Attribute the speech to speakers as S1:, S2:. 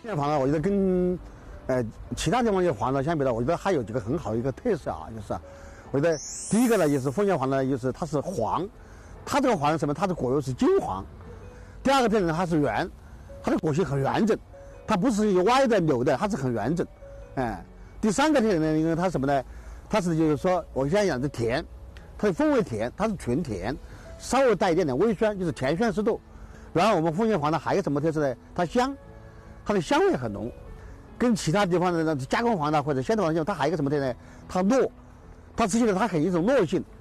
S1: 凤仙黄呢，我觉得跟其他地方的黄呢相比呢，我觉得还有几个很好的一个特色啊，就是我觉得第一个呢，就是凤仙黄呢，就是它是黄，它这个黄是什么？它的果肉是金黄。第二个特点它是圆，它的果形很圆整，它不是歪的扭的，它是很圆整。第三个特点呢，因为它什么呢？它是就是说我现在讲的甜，它的风味甜，它是纯甜，稍微带一点点微酸，就是甜酸适度。然后我们凤仙黄呢还有什么特色呢？它香，它的香味很浓。跟其他地方的加工黄呢或者鲜的黄它还有一个什么特点呢？它糯，它吃起来它很有一种糯性，